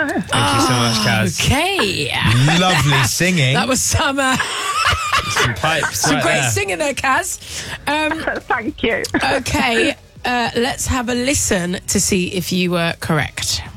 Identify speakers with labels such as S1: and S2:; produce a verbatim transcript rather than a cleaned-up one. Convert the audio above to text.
S1: Thank
S2: you so much, Kaz.
S3: Okay.
S2: Lovely singing.
S3: That was some, uh,
S2: some pipes.
S3: some
S2: right
S3: great
S2: there.
S3: singing there, Kaz. Um,
S1: Thank you.
S3: okay, uh, let's have a listen to see if you were correct.